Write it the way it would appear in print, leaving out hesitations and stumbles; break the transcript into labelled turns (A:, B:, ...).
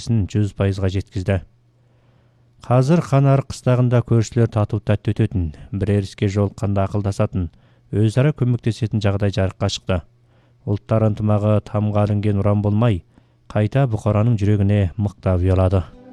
A: дәрежесін 100%-га жеткізді. Қазір Ханарық қыстағында көршілер тату-тәтті өтетін, бірер іске жолыққанда ақылдасатын, өзара көмектесетін жағдай жарыққа шықты. Ұлттар ынтымағы тамға ілінген ұран болмай, қайта бұқараның жүрегіне мықтап ұялады.